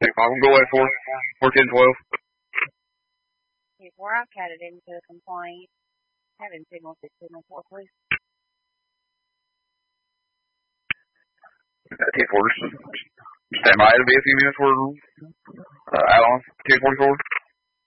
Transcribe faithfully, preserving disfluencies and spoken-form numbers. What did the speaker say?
six five, go away four, four ten twelve. Okay, four, I've cut it into a complaint. Having signal six, signal four, please. ten four, stand by, it'll be a few minutes for, uh, add-on, ten forty-four.